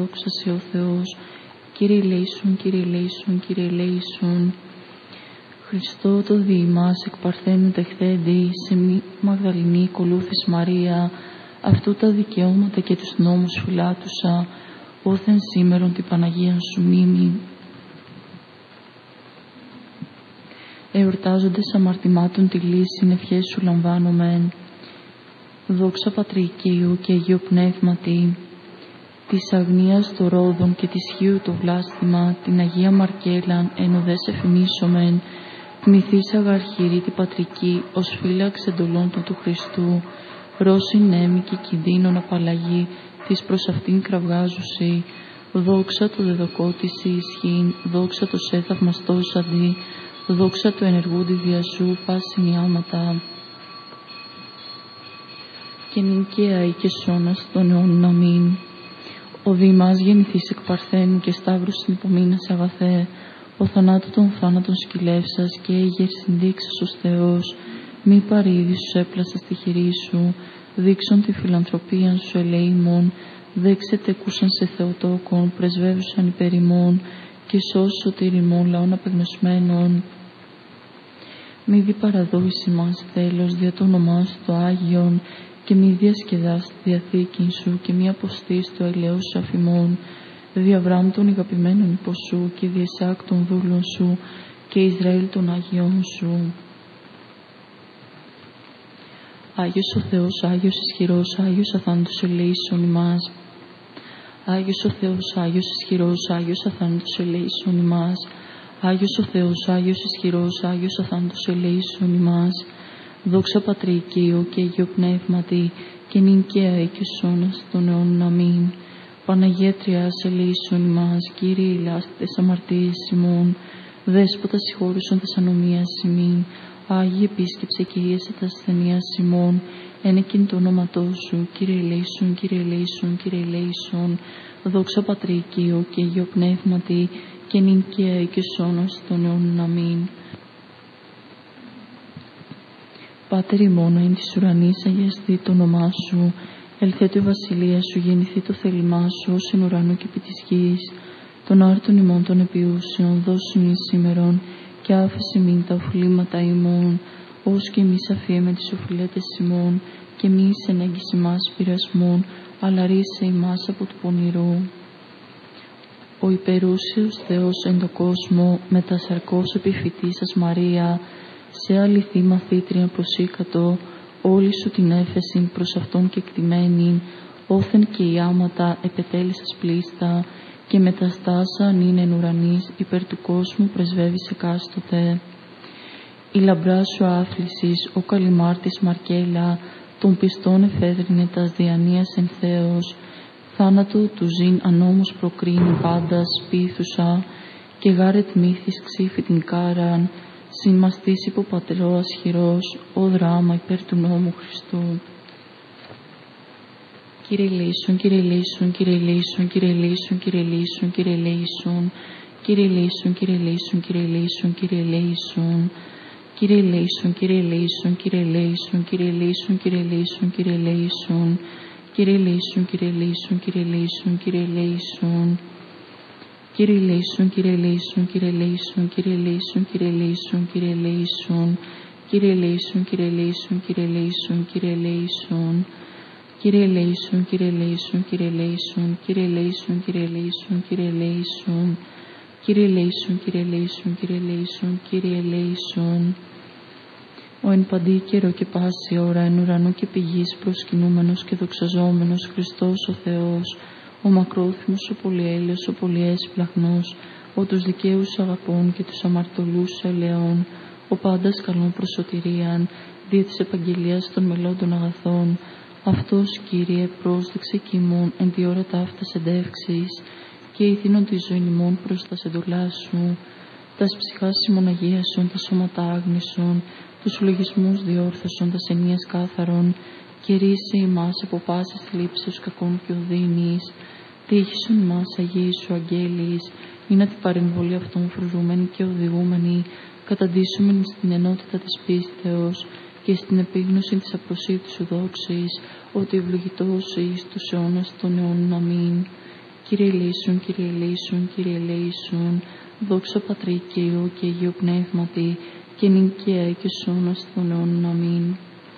δόξα σε ο Θεός. Κύριε ελέησον, Κύριε ελέησον, Κύριε ελέησον. Χριστό το δι' ημάς εκ παρθένου τεχθέντη, σε μη Μαγδαληνή ακολούθης Μαρία, αυτού τα δικαιώματα και τους νόμους φυλάτουσα, όθεν σήμερον την Παναγία σου μνήμη. Εορτάζοντες αμαρτημάτων τη λύση, ευχές σου λαμβάνομεν. Δόξα Πατρί και Υιού και Αγίου Πνεύματι, της αγνίας το ρόδον και της χείου το βλάστημα, την Αγία Μαρκέλαν εν ουδές εφημίσομεν, τμηθείς αγαρχηρή την πατρική, ως φύλαξ εντολών του Χριστού, ρώσιν νέμη και κινδύνων απαλλαγή, της προς αυτήν κραυγάζουσι, δόξα το δεδοκό της ισχύν, δόξα το σε θαυμαστός αντί, δόξα του ενεργούντι διασού πάσιν ιάματα. Και νυν και αεί και σώνας των αιώνων αμήν. Ο Δήμας γεννηθείς εκ παρθένου και σταύρους στην υπομείνας αγαθέ, ο θανάτου των θάνατων σκυλεύσας και έγερ συνδείξας ως Θεός, μη παρήδης σου έπλασας τη χειρή σου, δείξον τη φιλανθρωπία σου ελεήμων, δέξε τεκούσαν σε Θεοτόκον, πρεσβεύουσαν υπέρ ημών και σώσου σωτήρ ημών λαών απεγνωσμένων. Μη δι παραδόης ημάς τέλος δια το όνομά σου το Άγιον, και μη διασκεδάς τη διαθήκη σου και μη αποστείς το ελαιός σου αφημών, δι' Αβραάμ των αγαπημένων υπό σου και δι' Ισαάκ των δούλων σου και Ισραήλ των Αγιών σου. Άγιος ο Θεός, Άγιος ισχυρός, Άγιος αθάνατος ελέησον ημάς. Άγιος ο Θεός, Άγιος ισχυρός, Άγιος αθάνατος ελέησον ημάς. Άγιος ο Θεός, Άγιος ισχυρός, Άγιος αθάνατος ελέησον ημάς. Δόξα Πατρί και Υιού και Αγίου Πνεύματι, και νυν και αεί και σώνας των αιώνων αμήν. Παναγία Τριάς ελέησον ημάς, Κύριε ηλάστε τες αμαρτίες ημών, Δέσποτα συγχώρησον τες ανομίας ημίν, Άγιε επίσκεψε και ίεσε τας ασθενείας ημών, ένεκειν το όνοματό σου, Κύριε ελέησον, Κύριε ελέησον, Κύριε ελέησον. Δόξα Πατρί και Υιού και Αγίου Πνεύματι, και νυν και αεί και σώνας των αιώνων αμήν. Πάτερ ημών εν της ουρανής, αγιαστεί το όνομά σου, ελθέτω η βασιλεία σου, γεννηθεί το θέλημά σου, ως εν ουρανό και επί της γης. Των άρτων ημών των επιούσεων, δώσου εις σήμερον, και άφεση μην τα οφειλήματα ημών, ως και εμείς αφιέμε τις οφειλέτες ημών, και μη εις ενέγγιση μας πειρασμών, αλλά ρίσε ημάς από του πονηρού. Ο υπερούσιος Θεός εν το κόσμο, με τα σαρκός επιφυτίσας Μαρία, σε αληθή μαθήτρια προσήκατο, όλη σου την έφεσιν προς αυτόν και εκτιμένην, όθεν και οι άματα επετέλεσας πλήστα, και μεταστάσα νυν εν ουρανής, υπέρ του κόσμου πρεσβεύεις εκάστοτε. Η λαμπρά σου άθλησης, ο καλυμάρτης Μαρκέλα, των πιστών εφέδρινε τας διανοίας εν Θεός, θάνατο του ζήν ανόμως προκρίνει πάντα σπίθουσα, και γάρετ μύθις ξύφη την κάραν, συμμαστής υποπατρό ασχυρός, ο δράμα υπέρ του νόμου Χριστού. Κύριε ελέησον, Κύριε ελέησον, Κύριε ελέησον, Κύριε ελέησον, Κύριε ελέησον, Κύριε ελέησον, Κύριε ελέησον, Κύριε ελέησον, Κύριε ελέησον, Κύριε ελέησον, Κύριε ελέησον, Κύριε ελέησον, Κύριε ελέησον, Κύριε ελέησον, Κύριε ελέησον, Κύριε ελέησον, Κύριε ελέησον, Κύριε ελέησον, Κύριε ελέησον, Κύριε ελέησον. Κύριε ελέησον, Κύριε ελέησον, Κύριε ελέησον, Κύριε ελέησον, Κύριε ελέησον, Κύριε ελέησον, Κύριε ελέησον, Κύριε ελέησον, Κύριε ελέησον, Κύριε ελέησον, Κύριε ελέησον, Κύριε ελέησον, Κύριε ελέησον, Κύριε ελέησον, Κύριε ελέησον, Κύριε ελέησον, Κύριε ελέησον, Κύριε ελέησον, Κύριε ελέησον, Κύριε ελέησον. Ο εν παντή καιρό και πάση ώρα, εν ουρανού και πηγής προσκυνούμενος και δοξαζόμενος Χριστός ο Θεός, ο μακρόθυμος, ο πολυέλεος, ο πολυέσπλαχνος, ο τους δικαίους αγαπών και τους αμαρτωλούς ελαιών, ο πάντας καλών προς σωτηρίαν, δια της επαγγελίας των μελών αγαθών, αυτός, Κύριε, πρόσδεξε κι ημών εν τη ώρα ταύτας εντεύξεις, και ηθήνων τη ζωή ημών προς τα εντολά σου, τας ψυχάς ημών αγίασον, τα σώματα άγνησον, τους λογισμούς διόρθωσον, τας ενίας κάθαρον, και ρίσε ημάς από πάσης θλίψεως κακών και οδύνης, τύχησον ημάς Αγίοι σου αγγέλης, ή να την παρεμβολή αυτών φρουρούμενοι και οδηγούμενοι, καταντήσομεν στην ενότητα της πίστεως και στην επίγνωση της απροσίτης σου δόξης, ότι ευλογητός εις τους αιώνας των αιώνων αμήν. Κύριε ελέησον, Κύριε ελέησον, Κύριε ελέησον, δόξα Πατρί και Υιό και Αγίο Πνεύματι, και νυν και αεί και σώνα των αιώνων. Αμήν.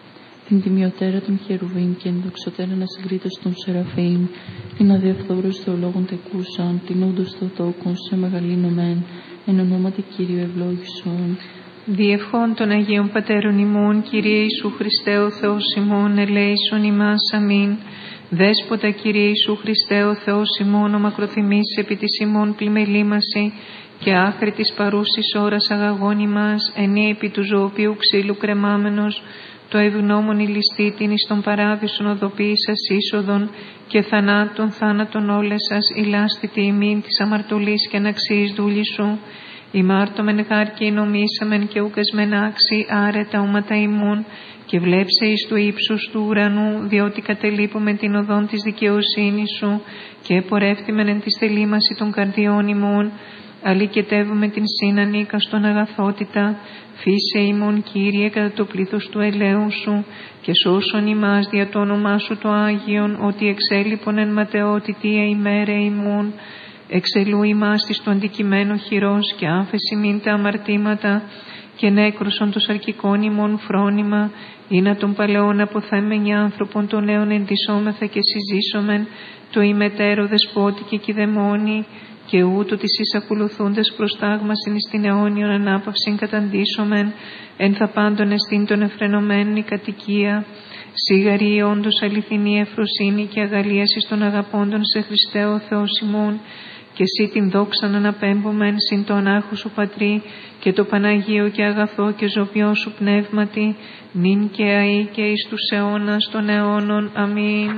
Την τιμιωτέρα των Χερουβίμ και ενδοξωτέρα ασυγκρίτως των Σεραφείμ, την αδιαφθόρους θεολόγων τεκούσαν, την όντως Θεοτόκον σε μεγαλύνομεν, εν ονόματι Κύριου ευλόγησον. Διευχών των Αγίων Πατέρων ημών, Κύριε Ιησού Χριστέ ο Θεός ημών, ελέησον ημάς. Αμήν. Δέσποτα Κύριε Ιησού Χριστέ ο Θεός ημών, ο μακροθυμής επί της ημών πλημελήμαση και άχρη της παρούσης ώρας αγαγών ημάς, ενή επί του ζωοποιού ξύλου κρεμάμενος, το ευγνώμων ηλιστήτην εις τον παράδεισον οδοποίησας είσοδον και θανάτων θάνατον όλες σας, ηλάστητη ημίν της αμαρτωλής και αναξίης δούλη σου. Ημάρτωμεν γάρ και νομίσαμεν και ουκεσμεν άξι άρετα όματα ημών, και βλέψε εις του ύψους του ουρανού, διότι κατελείπουμε την οδόν της δικαιοσύνης σου και πορεύτημεν εν τη θελήμαση των καρδιών ημών, αλικετεύουμε την σύνανίκα στον αγαθότητα. Φύσε ημών Κύριε κατά το πλήθος του ελέου σου και σώσον ημάς δια το όνομά σου το Άγιον, ότι εξέλιπον εν ματαιότητη ημέρε ημών. Εξελού ημάς της το αντικειμένο χειρός και άφεση μην τα αμαρτήματα και νέκρουσον το σαρκικών ημών φρόνημα, ή να των παλαιών αποθέμενοι άνθρωπων των νέων εντυσσόμεθα και συζήσομεν το ημετέρω δεσπότη και κηδεμόνι, και ούτω της εις ακολουθούντες προστάγμασιν εις την αιώνιον ανάπαυσιν καταντήσομεν, εν θα πάντων εστίν των εφρενωμένων η κατοικία. Σίγαρη όντως αληθινή ευφροσύνη και αγαλίαση των αγαπώντων σε Χριστέ ο Θεός ημών, και εσύ την δόξαν αναπέμπομεν συν το ανάρχο σου Πατρί και το Παναγίο και αγαθό και ζωπιό σου πνεύματι, νυν και αεί και εις τους αιώνας των αιώνων. Αμήν.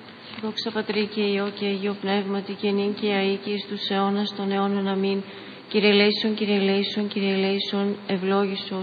Δόξα Πατρί και Υιό και Αγίο Πνεύματι, και νυν και αεί και εις τους αιώνας των αιώνων. Αμήν. Κύριε ελέησον, Κύριε ελέησον, Κύριε ελέησον, ευλόγησον.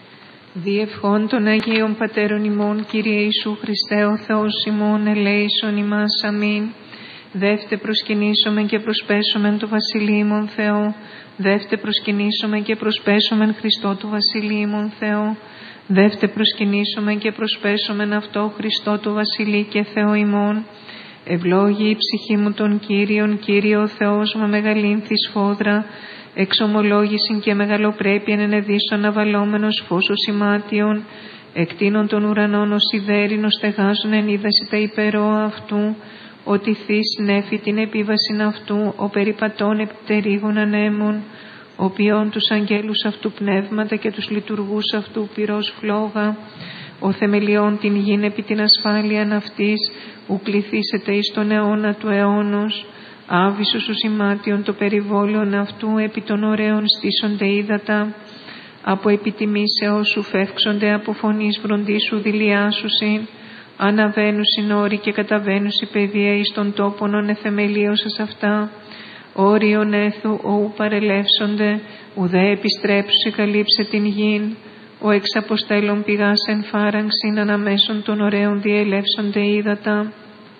Διευχών των Αγίων Πατέρων ημών, Κύριε Ιησού Χριστέ ο Θεός ημών, ελέησον ημάς. Αμήν. Δεύτε προσκυνήσομεν και προσπέσομεν το Βασιλείμον Θεό. Δεύτε προσκυνήσομεν και προσπέσομεν Χριστό του Βασιλείμον Θεό. Δεύτε προσκυνήσομεν και προσπέσομεν αυτό Χριστό του Βασιλεί και Θεό ημών. Ευλόγη η ψυχή μου τον Κύριον, Κύριε ο Θεός μου μεγαλύνθη σφόδρα, εξομολόγησιν και μεγαλοπρέπειαν ενεδίσσον αβαλόμενος φως σημάτιον, εκτείνων των ουρανών ως σιδέρινος στεγάζουν εν είδαση τα υπερόα αυτού, ότι θείς νέφη την επίβασιν αυτού, ο περιπατών επιπτερίγων ανέμων, ο ποιών τους αγγέλους αυτού πνεύματα και τους λειτουργούς αυτού πυρός φλόγα, ο θεμελιών την γην επί την ασφάλειαν αυτής, ου κληθήσετε εις τον αιώνα του αιώνος, άβυσος ου σημάτιον το περιβόλαιον αυτού, επί των ωραίων στήσονται ύδατα, από επιτιμήσεως σου φεύξονται, από φωνής βροντίσου δηλιάσουσιν, αναβαίνουσιν όροι και καταβαίνουσι παιδεία εις των τόπων ον εθεμελίωσας αυτά, όριον έθου ου παρελεύσονται, ουδέ επιστρέψουσι καλύψε την γην, ο εξαποστέλων πηγάς εν φάραγξιν, αναμέσων των ωραίων διελεύσονται ύδατα.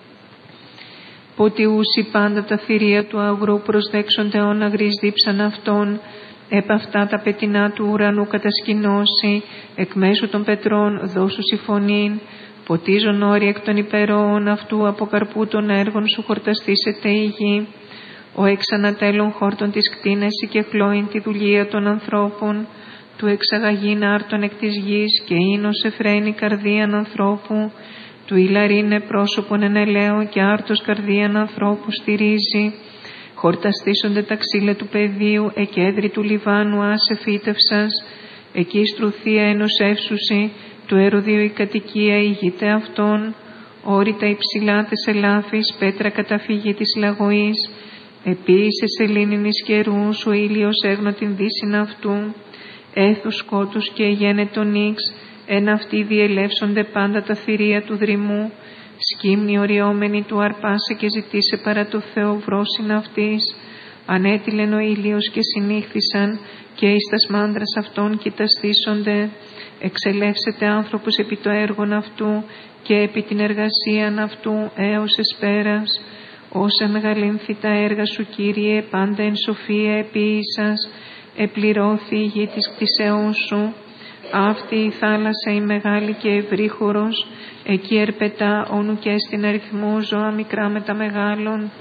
Ποτιούσι πάντα τα θηρία του αγρού προσδέξονται όν αγρής δίψαν αυτών, επ' αυτά τα πετεινά του ουρανού κατασκηνώσει, εκ μέσου των πετρών δώσουσι φωνήν, ποτίζον όροι εκ των υπερόων αυτού, από καρπού των έργων σου χορταστήσεται η γη. Ο εξανατέλων χόρτων της κτίνεση και χλώην τη δουλεία των ανθρώπων, του εξαγαγήν άρτων εκ της γης και ίνος εφραίνει καρδίαν ανθρώπου, του ηλαρίνε πρόσωπον εν ελαίο και άρτος καρδίαν ανθρώπου στηρίζει. Χορταστήσονται τα ξύλα του πεδίου, εκέδρη του Λιβάνου άσε φύτευσας, εκεί στρουθία ενός εύσουσι, του Ερωδίου η κατοικία ηγείται αυτών, όρητα υψηλά τες ελάφης, πέτρα καταφύγη της λαγωής, επίησε σελήνην εις καιρούς, ο ήλιος έγνω την δύσιν αυτού, έθους σκότους και γένετον ίξ, εν αυτοί διελεύσονται πάντα τα θηρία του δρυμού, σκύμνη οριόμενη του αρπάσε και ζητήσε παρά το Θεό βρόσιν αυτής, ανέτειλεν ο ήλιος και συνήχθησαν και εις τας μάντρας αυτών κοιταστήσονται, εξελεύσεται άνθρωπος επί το έργον αυτού και επί την εργασίαν αυτού έως εσπέρας. Όσα μεγαλύνθη τα έργα σου Κύριε, πάντα εν σοφία επίησας, επληρώθη η γη της κτησεώς σου. Αυτή η θάλασσα η μεγάλη και ευρύχωρος, εκεί ερπετά όνου και στην αριθμό ζώα μικρά με τα μεγάλων.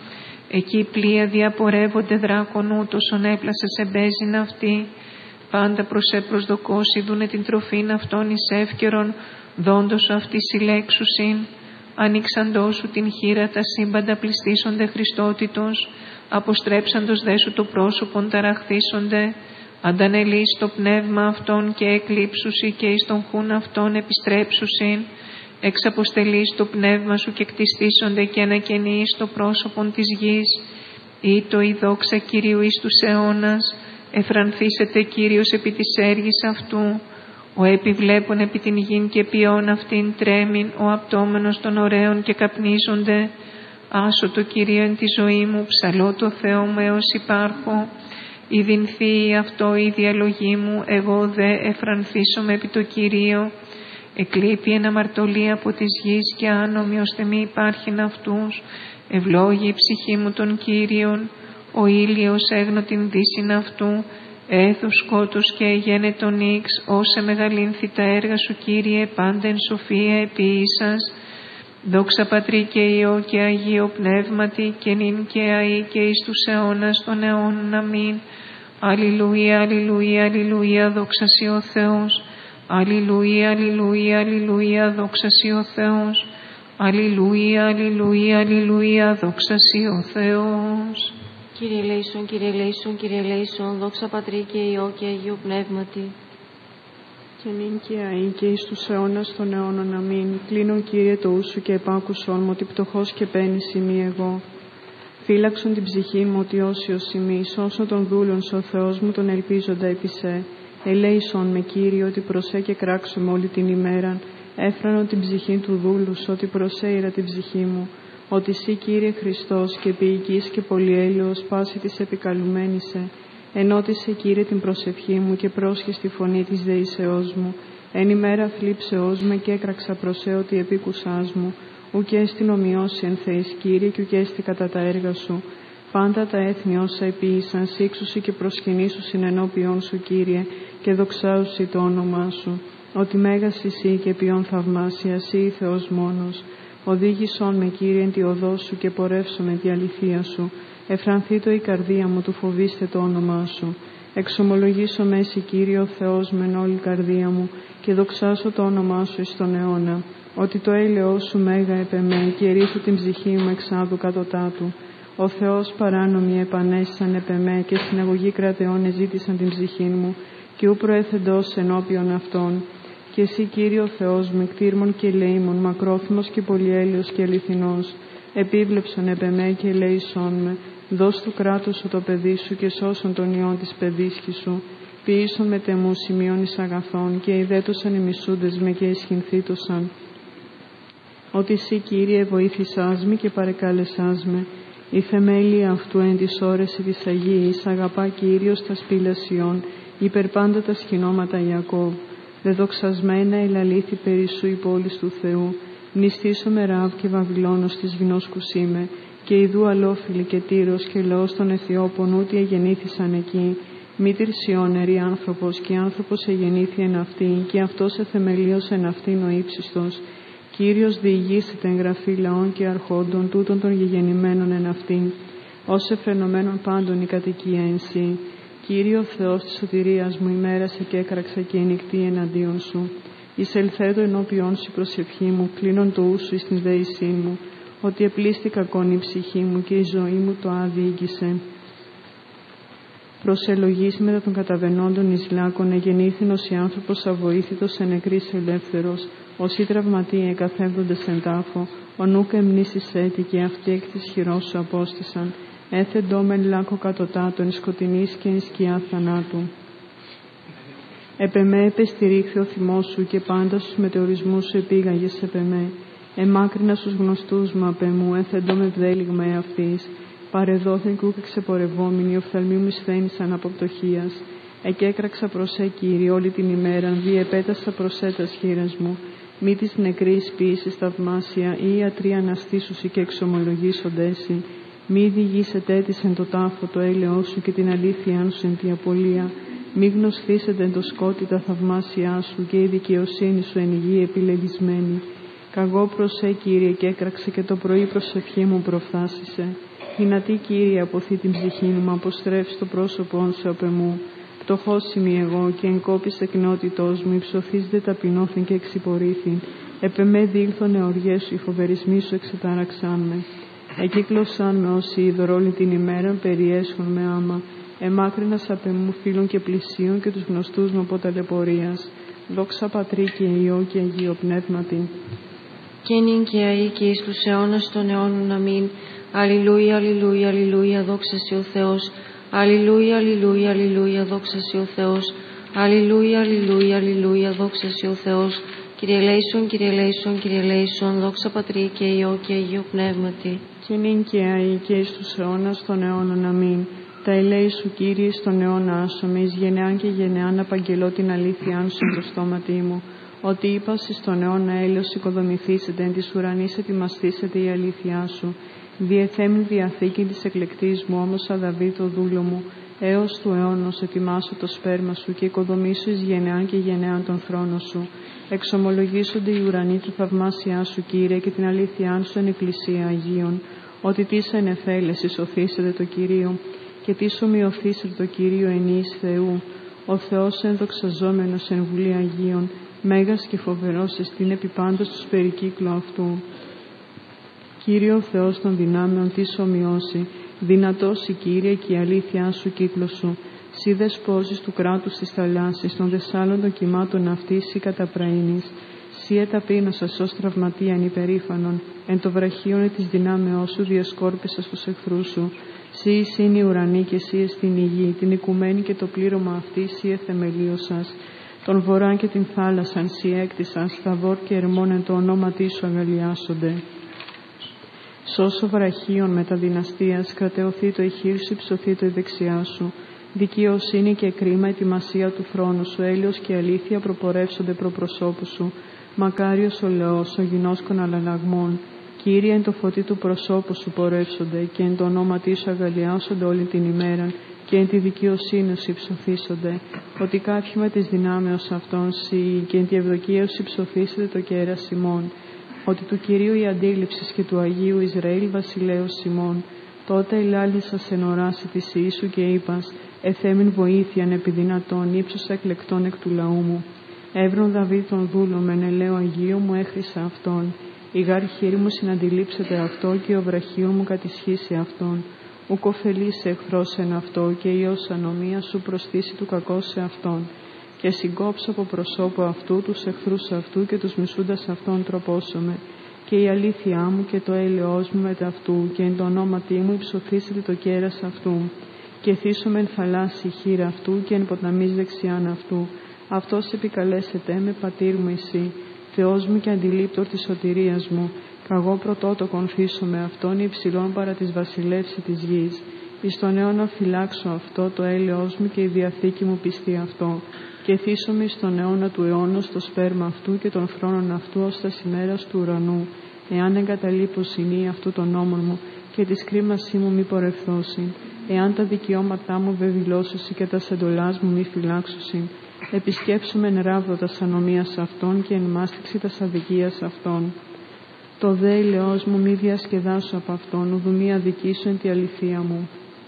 Εκεί πλοία διαπορεύονται δράκων ούτωσον έπλασε σε μπέζιν αυτή. Πάντα προσδοκώσει δούνε την τροφήν αυτών εις εύκαιρον, δόντος σου αυτή συλλέξουσιν. Ανοίξαντός σου την χείρα τα σύμπαντα πληστήσονται Χριστότητος, αποστρέψαντος δε σου το πρόσωπον ταραχθήσονται. Αντανελείς το πνεύμα αυτών και εκλείψουσι και εις τον χούν αυτών επιστρέψουσιν. Εξαποστελείς το πνεύμα σου και κτιστήσονται και ανακαινείς το πρόσωπον της γης. Ήτο η δόξα Κυρίου εις τους αιώνας, εφρανθήσετε Κύριος επί της έργης αυτού. Ο επιβλέπων επί την γην και ποιόν αυτήν τρέμην, ο απτόμενος των ωραίων και καπνίζονται. Άσω το Κυρίο εν τη ζωή μου, ψαλώ το Θεό μου έως υπάρχω. Ιδυνθεί αυτό η διαλογή μου, εγώ δε εφρανθήσομαι επί το Κυρίο. Εκλείπει εν αμαρτωλή από της γης και άνομοι ώστε μη υπάρχειν αυτούς. Ευλόγη η ψυχή μου των Κύριων, ο ήλιος έγνω την δύσιν αυτού. Έθου σκότους και εγένε τον ίξ, όσε μεγαλύνθη τα έργα σου Κύριε, πάντα εν σοφία επίησας. Δόξα Πατρί και Υιό και Αγίο Πνεύματι, και νυν και αεί και εις τους αιώνας των αιώνων. Αμήν. Αλληλούια, αλληλούια, αλληλούια, δόξα σοι ο Θεός. Αλληλούια, αλληλούια, αλληλούια, δόξα σοι ο Θεός. Αλληλούια, αλληλούια, αλληλούια, δόξα σοι ο Θεός. Κύριε ελέησον, Κύριε ελέησον, Κύριε ελέησον, δόξα Πατρί και Υιό και Αγίου Πνεύματι. Και νυν και αεί και εις τους αιώνας των αιώνων. Αμήν. Κλείνω Κύριε το ου σου και επάκουσον μου, ότι πτωχός και πένης ημί εγώ. Φύλαξον την ψυχή μου, ότι όσιος ημί, σώσον τον δούλον σου ο Θεός μου τον ελπίζοντα επί σε. Ελέησον με Κύριε, ότι προσέ και κράξομαι όλη την ημέραν. Έφρανον την ψυχή του δούλου σου, ότι προσέειρα την ψυχή μου. Ότι σύ Κύριε Χριστός και ποιητής και πολυέλεος πάση της επικαλουμένησε. Ενώτισε Κύριε την προσευχή μου και πρόσχε στη φωνή της δεήσεώς μου. Εν ημέρα θλίψεώς με και έκραξα προσέ ότι επίκουσάς μου. Ουκ έστι ομοιώσει εν Θεής Κύριε και ουκ έστι κατά τα έργα σου. Πάντα τα έθνη όσα επίησαν σύξουσι και προσκυνήσουσιν ενώπιον σου Κύριε και δοξάουσι το όνομά σου. Ότι μέγας εσύ και ποιον θαυμάσια εσύ Θεός μόνος. Οδήγησον με Κύριε εν τη οδό σου και πορεύσομαι τη αληθεία σου. Εφρανθήτω η καρδία μου του φοβήστε το όνομά σου. Εξομολογήσω με εσύ Κύριε ο Θεός μεν όλη η καρδία μου και δοξάσω το όνομά σου εις τον αιώνα. Ότι το έλεό σου μέγα επεμέ και ερήθου την ψυχή μου εξάδου κατωτάτου. Ο Θεός παράνομοι επανέστησαν επεμέ και συναγωγή κρατεών εζήτησαν την ψυχή μου και ου προέθεντος ενώπιον αυτών. Και εσύ Κύριε ο Θεός μου κτήρμων και ελεήμων, μακρόθυμος και πολυέλεος και αληθινός, επίβλεψον επεμέ και ελέησόν με, δώσ' του κράτους σου το παιδί σου και σώσον τον ιόν της παιδίσκης σου, ποιήσον με τεμού σημείων εις αγαθών και ιδέτωσαν οι μισούντες με και εσχυνθήτωσαν. Ότι εσύ Κύριε βοήθησάς με και παρεκάλεσάς με, η θεμέλια αυτού εν της ώρεση της Αγίης, αγαπά Κύριος τα σπήλασιών, υπερπάντα τα σχηνώματα Ιακώβ. Δεδοξασμένα ελαλήθη περί σου η πόλης του Θεού, μνηστήσομαι Ραβ και Βαβυλώνος της Βινόσκους είμαι, και ιδού αλόφιλη και Τύρος και λαός των Αιθιώπων ούτι εγεννήθησαν εκεί, μήτηρ Σιών ερή άνθρωπος και άνθρωπος εγεννήθη εν αυτήν και αυτός εθεμελίωσε εν αυτήν ο ύψιστος. Κύριος διηγήσεται εγγραφή λαών και αρχόντων τούτων των γεγεννημένων εν αυτήν, ως εφρενωμένων πάντων η κατοικία εν σύ. Κύριο Θεός της σωτηρίας μου, ημέρασε και έκραξα και η νυχτή εναντίον σου. Εισελθέτω ενώπιον σου η προσευχή μου, κλείνον το ούσου εις την δέησή μου, ότι επλήστη κακόν η ψυχή μου και η ζωή μου το άδιηγησε. Προσελογής μετά των καταβενόντων εις λάκων, εγεννήθηνος η άνθρωπος αβοήθητος εν νεκρής ελεύθερος, όσοι τραυματίε εκαθεύδοντες εν τάφο, ο νούκα εμνήσεις έτη και αυτοί εκ της χειρός σου απόστησαν. Έθεντο μεν λάκκο κατωτάτων, σκοτεινής και εν σκιά θανάτου. Επεμέ επεστηρίχθη ο θυμός σου και πάντα στους μετεωρισμούς σου επήγαγες επεμέ. Εμάκρινα στους γνωστούς μου απ' εμού, έθεντο με βδέλιγμα εαυτής. Παρεδόθεν κούκ εξεπορευόμενοι, οφθαλμοί μου σθένησαν από πτωχίας. Εκέκραξα προσέ Κύριε όλη την ημέραν, διεπέτασα προσέ τας χείρας μου. Μη της νεκρής ποιήσης θαυμάσια, ή ιατροί αναστήσουσι και εξομολογήσοντέσι. Μη διηγήσετε της εν το τάφο το έλεος σου και την αλήθειά σου εν τη απολία. Μη γνωσθήσετε εν το σκότι τα θαυμάσια σου και η δικαιοσύνη σου εν υγεία επιλεγισμένη. Καγώ προσέ Κύριε και έκραξε και το πρωί προσευχή μου προφθάσισε. Δυνατή, Κύριε, αποθεί την ψυχή μου, αποστρέφεις το πρόσωπόν σου απ' εμού. Πτωχός είμαι εγώ και εν κόπης εκνότητός μου, υψωθείς δε ταπεινώθην και εξυπορήθην. Επ' εμέ διήλθον εωριές σου, οι φοβερισμοί σου εξετάραξάν με. Εκύκλωσαν με όσοι είδωρ όλη την ημέρα, περιέσχον με άμα. Εμάκρυνας απ' εμού φίλων και πλησίων και τους γνωστούς μου από ταλαιπωρίας. Δόξα Πατρί και Υιό και Αγίο Πνεύματι. Και νυν και αεί και εις τους αιώνας των αιώνων. Αμήν. Αλληλούια, αλληλούια, αλληλούια, δόξα σοι ο Θεός. Αλληλούια, αλληλούια, αλληλούια, δόξα σοι ο Θεός. Αλληλούια, αλληλούια, αλληλούια, δόξα σοι ο Θεός. Κύριε ελέησον, Κύριε ελέησον, Κύριε ελέησον, δόξα Πατρί και Υιό και Αγίο Πνεύματι. Και νυν και αεί και εις τους αιώνας των αιώνων. Αμήν. Τα ελέη σου, Κύριε, στον αιώνα άσομαι, εις γενεάν και γενεάν απαγγελώ την αλήθειά σου στο στόματί μου. Ότι είπας εις τον αιώνα έλεος οικοδομηθήσετε, εν της ουρανής ετοιμαστήσετε η αλήθειά σου. Διεθέμην διαθήκη της εκλεκτής μου, όμως αδαβή το δούλο μου, έως του αιώνος ετοιμάσω το σπέρμα σου και οικοδομήσω εις γενεάν και γενεάν τον θρόνο σου. Εξομολογήσονται οι ουρανοί του θαυμάσιά σου, Κύριε, και την αλήθειά σου εν εκκλησία Αγίων. Ότι τις ενεφέλες ισοθήσετε το Κυρίο και τις ομοιωθήσετε το Κύριο ενίης Θεού. Ο Θεός ενδοξαζόμενος εν βουλή Αγίων, μέγας και φοβερός εστίν επί πάντως τους περικύκλου αυτού. Κύριε ο Θεός των δυνάμεων της ομοιώσει, δυνατός η Κύριε και η αλήθειά σου κύκλο σου. Σύ δεσπόζεις του κράτους της θαλάσσης, των δεσάλων των κυμάτων αυτής ή καταπραίνεις. Σύ εταπείνωσας ως τραυματίαν υπερήφανον, εν το βραχίον της δυνάμεώς σου διασκόρπισας τους εχθρούς σου. Σύ εισήν η ουρανή και σύ εστιν η γη, την οικουμένη και το πλήρωμα αυτή σύ εθεμελίωσας. Τον βορρά και την θάλασσαν σύ έκτισαν, σταβόρ και ερμών εν το ονόματί σου αγαλιάσονται. Σώσο βραχίων μεταδυναστίας, κρατεωθεί το ηχείρ σου, υψωθεί το η δεξιά σου. Δικαιοσύνη και κρίμα, ετοιμασία του θρόνου σου, έλεος και αλήθεια προπορεύσονται προπροσώπου σου. Μακάριος ο λαός, ο γινώσκων αλλαλαγμών. Κύριε, εν το φωτί του προσώπου σου πορεύσονται και εν το ονόματί σου αγαλιάσονται όλη την ημέρα και εν τη δικαιοσύνη σου υψωθήσονται. Ότι κάποιοι με τις δυνάμεως αυτών σοι και εν τη ευδοκία σου υψωθήσετε το κέρας ημών. Ότι του Κυρίου η αντίληψη και του Αγίου Ισραήλ βασιλέως ημών. Τότε ελάλησας εν οράση της Ιησού και είπας, εθέμην βοήθειαν επί δυνατών, ύψωσα εκλεκτών εκ του λαού μου. Εύρων Δαβίδ τον δούλο μεν ελέω Αγίου μου έχρισα αυτόν. Η γάρ χείρη μου συναντιλήψεται αυτό και ο βραχίων μου κατησχύσει αυτόν. Ουκ ωφελείς εχθρός εν αυτό και Υιός ανομία σου προσθήσει του κακός σε αυτόν. Και συγκόψω από προσώπου αυτού τους εχθρούς αυτού και τους μισούντας αυτόν τροπόσομαι. Και η αλήθειά μου και το έλεος μου μετ' αυτού και εν το ονόματί μου υψωθήσετε το κέρας αυτού. Και θύσομαι εν θαλάσσι χείρα αυτού και εν ποταμής δεξιάν αυτού. Αυτός επικαλέσετε με πατήρ μου εσύ, Θεός μου και αντιλήπτορ της σωτηρίας μου. Καγώ πρωτότοκον θύσομαι αυτόν υψηλών παρά της βασιλεύση της γης. Εις τον αιώνα φυλάξω αυτό το έλεος μου και η διαθήκη μου πιστεί αυτό. Και θύσομαι εις τον αιώνα του αιώνος το σπέρμα αυτού και των θρόνων αυτού ως τα ημέρας του ουρανού. Εάν εγκαταλείπω συνή αυτού των νόμων μου και της κρίμασή μου μη πορευθώσει. Εάν τα δικαιώματά μου βεβηλώσουσι και τα εντολάς μου μη φυλάξουσι. Επισκέψουμε εν ράβδο τας ανομίας αυτών και εν μάστιξη τας αδικίας αυτών. Το δε ελεός μου μη διασκεδάσω από αυτόν, ουδου μη αδικήσω εν τη αληθεία μου.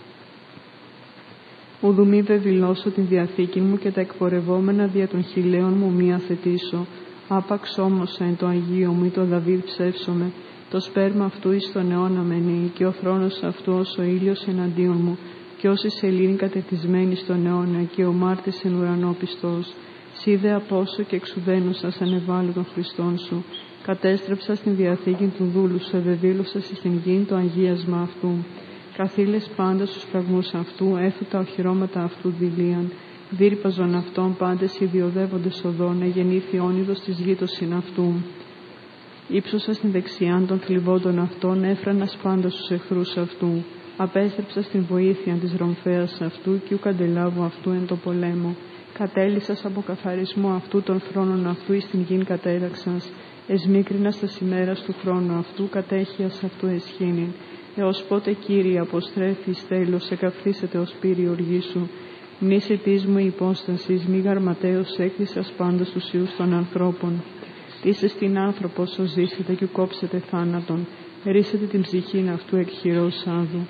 Ουδου μη βεβηλώσω την διαθήκη μου και τα εκπορευόμενα δια των χιλέων μου μη αθετήσω. Άπαξ όμως εν το Αγίο μου ή το Δαβίδ ψεύσομαι. Το σπέρμα αυτού εις τον αιώνα μενεί και ο θρόνος αυτού ως ο ήλιος εναντίον μου. Και όσοι σελήνη κατετισμένη στον αιώνα και ο μάρτης εν ουρανό πιστός. Σύ δε απόσω και εξουδένωσας ανεβάλλω των Χριστών σου. Κατέστρεψα στην διαθήκη του δούλου σου, ευεβήλωσας εις την γην το αγίασμα αυτού. Καθήλες πάντα στους φραγμούς αυτού, έθου τα οχυρώματα αυτού δηλίαν. Δίρπαζον αυτών πάντες ιδιοδεύοντες οδών, εγεννήθη όνειδος της γήτωσιν αυτού. Ήψωσα στην δεξιάν των θλιβόντων αυτών, έφρανας πάντα στους εχθρούς αυτού. Απέστρεψα στην βοήθεια της ρομφέας αυτού και ουκ αντελάβω αυτού εν το πολέμο. Κατέλυσας από καθαρισμό αυτού των θρόνων αυτού εις την γην κατέταξας. Εσμίκρινας τα ημέρας του χρόνου αυτού, κατέχειας αυτού εσχήνην. Έως πότε, Κύριε, αποστρέφεις τέλος, εκαυθήσετε ως πύρη οργή σου. Μνήση της μου υπόστασης, μη γαρματέως έκλεισας πάντα στους ιούς των ανθρώπων. Είσαι στην άνθρωπος, ως ζήσετε και κόψετε θάνατον. Ρίσετε την ψυχήν αυτού εκ χειρός άδου.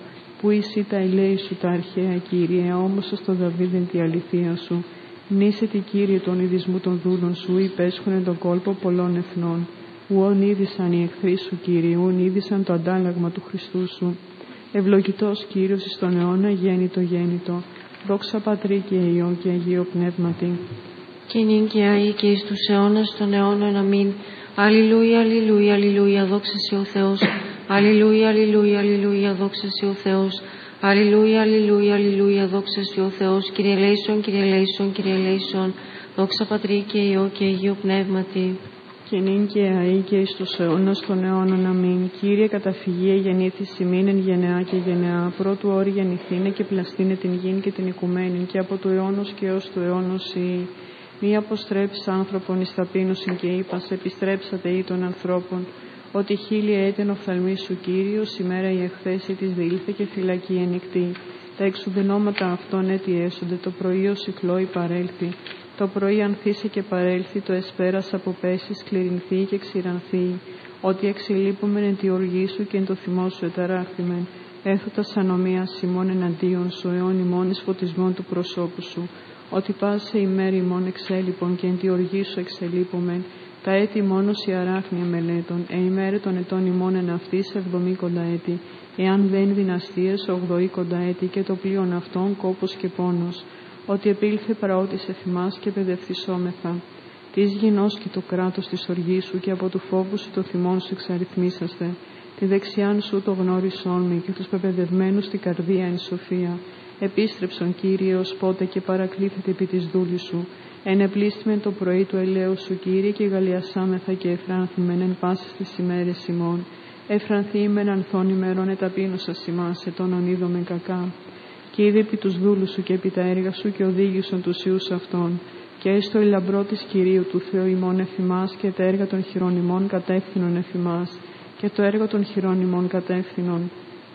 Πού εσύ τα ελέη σου τα αρχαία, Κύριε, όμωσα στο Δαβίδιν τη αληθεία σου. Νήσε τη, Κύριε, τον ειδισμού των δούλων σου, υπέσχουνε τον κόλπο πολλών εθνών. Ουόν είδησαν οι εχθροί σου, Κύριε, ουόν είδησαν το αντάλλαγμα του Χριστού σου. Ευλογητός Κύριος εις τον αιώνα γέννητο. Δόξα Πατρί και Υιό και Αγίο Πνεύματι. Και νυν και αεί και εις τους αιώνας των αιώνων. Αμήν. Αλληλούια, αλληλούια, αλληλούια, δόξα σε ο Θεός. Αλληλούια, αλληλούια, αλληλούια, δόξα σε ο Θεός. Αλληλούια, αλληλούια, αλληλούια, δόξα σε ο Θεός. Κύριε ελέησον, Κύριε ελέησον, Κύριε ελέησον. Δόξα Πατρί και Υιό και Αγίο Πνεύματι. Και νυν και αεί και εις τους αιώνας των αιώνων. Αμήν. Κύριε, καταφυγία γεννήθης ημίν εν γενεά και γενεά. Πρώτου όρη γεννηθήνε και πλαστήνε την γην και την οικουμένην, και από του αιώνος και έως του αιώνος η. Μη αποστρέψεις άνθρωπον εις ταπείνωσιν και είπας, επιστρέψατε ή των ανθρώπων. Ότι χίλια έτεν οφθαλμή σου, Κύριος, ημέρα η εχθέση της διήλθε και φυλακή ενικτή. Τα εξουδενώματα αυτών έτι έσονται, το πρωί ως κυκλώει παρέλθει. Το πρωί ανθίσει και παρέλθει, το εσπέρας αποπέσει, σκληρινθεί και ξηρανθεί. Ότι εξελείπομεν εν τη οργή σου και εν το θυμό σου εταράχθημεν. Έθωτας ανομίας ημών εναντίον σου, αιών ημών εις φωτισμών του προσώπου σου. Ότι πάσε ημέρη ημών εξέλιπων και εν τη οργή σου εξελείπομεν. Τα έτη μόνος η αράχνια μελέτων, ημέρε των ετών ημών εν αυτής 70 έτη. Εάν δεν δυναστείες 80 έτη και το πλοίον αυτών κόπος και πόνος. Ότι επήλθε παραότης εφημάς και παιδευθυσόμεθα. Της γινός και το κράτος της οργής σου και από του φόβου σου το θυμόν σου εξαριθμίσαστε. Τη δεξιάν σου το γνώρισόν με και τους πεπαιδευμένους την καρδία εν σοφία. Επίστρεψον, Κύριε, ως πότε και παρακλήθεται επί της δούλης σου. Ενεπλήστημεν το πρωί του ελαίου σου, Κύριε, και γαλιασάμεθα και εφράνθημεν εν πάσης τις ημέρες ημών. Εφρανθήμεν ανθών ημερών εταπείνωσας ημάς, ετών ονείδομεν κακά. Και είδε επί τους δούλους σου και επί τα έργα σου και οδήγησον τους ιούς αυτών. Και έστω η λαμπρό της Κυρίου του Θεού ημών εφημάς και τα έργα των χειρών ημών κατεύθυνον εφημάς. Και το έργο των χειρών ημών κατεύθυνον.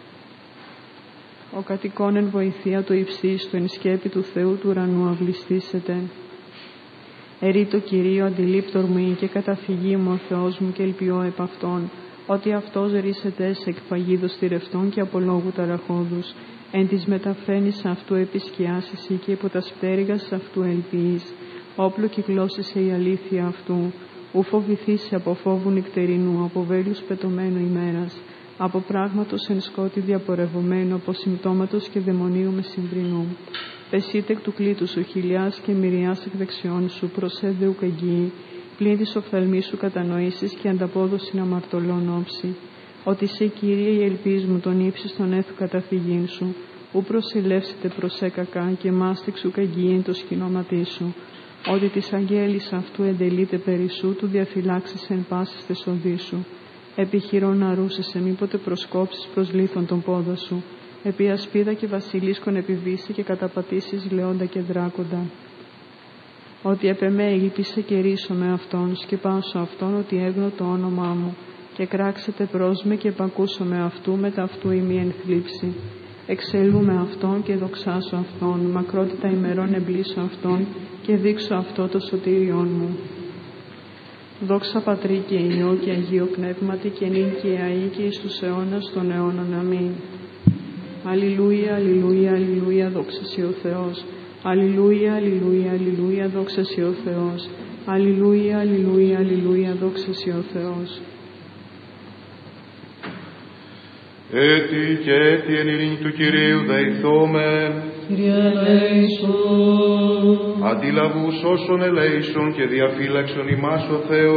Ο κατοικών εν βοηθεία του υψίστου εν σκέπη του Θεού του ουρανού αυλιστήσετε. Ερήτω Κυρίω αντιλήπτορ μου και καταφυγή μου ο Θεός μου και ελπιώ επ' αυτόν, ότι αυτός ρίσεται σε εκφαγίδος θηρευτών και από λόγου ταραχώδους. Εν της μεταφαίνεις αυτού επισκιάς εσύ και υπό τα σπτέρυγας αυτού ελπίεις. Όπλο κυκλώσισε η αλήθεια αυτού. Ου φοβηθήσει από φόβου νυχτερινού, από βέλους πετωμένου ημέρας. Από πράγματος εν σκότη διαπορευωμένου, από συμπτώματος και δαιμονίου μεσημβρινού. Πεσείτε εκ του κλήτου σου χιλιάς και μυριάς εκ δεξιών σου, προσέδε ουκ εγγύη, πλην της οφθαλμής σου κατανοήσεις και ανταπόδοσιν αμαρτωλών όψη. Ότι σε, Κύριε, η ελπίς μου τον ύψιστον έθου καταφυγήν σου, ου προσελεύσετε προσέ κακά και μάστηξ ουκ εγγύη εν το σκηνώματί σου. Ότι της αγγέλης αυτού εντελείται περισσού, του διαφυλάξεις εν πάσης τες οδοί σου. Επιχειρώ να ρούσεσαι, μήποτε προσκόψεις προς λίθον τον πόδο σου. Επί ασπίδα και βασιλίσκον επιβήσει και καταπατήσεις λεόντα και δράκοντα. Ότι επ' εμέ ήλπισε και ρίσω με αυτόν, σκεπάσω αυτόν ότι έγνω το όνομά μου. Και κράξετε προς με και επακούσω με αυτού, μετά αυτού ημί εν θλίψη. Εξελού με αυτόν και δοξάσω αυτόν, μακρότητα ημερών εμπλήσω αυτόν και δείξω αυτό το σωτήριόν μου. Δόξα Πατρί και Υιό και Αγίο Πνεύματι και νυν και αεί και εις τους αιώνας των αιώνων. Αμήν. Αλληλούια, αλληλούια, αλληλούια, δόξα σε ο Θεός. Αλληλούια, αλληλούια, αλληλούια, δόξα σε ο Θεός. Αλληλούια, αλληλούια, αλληλούια, δόξα σε ο Θεός. Έτι και έτι εν ειρήνη του Κυρίου δεηθόμεν. Κύριε ελέησον. Αντιλαβούς όσων ελέησον και διαφύλαξον ημάς ο Θεός.